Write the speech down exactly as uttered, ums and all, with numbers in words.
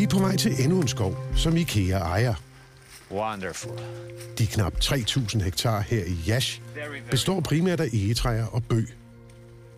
er på vej til endnu en skov, som IKEA ejer. Wonderful. De knap tre tusind hektar her i Yash består primært af egetræer og bøg.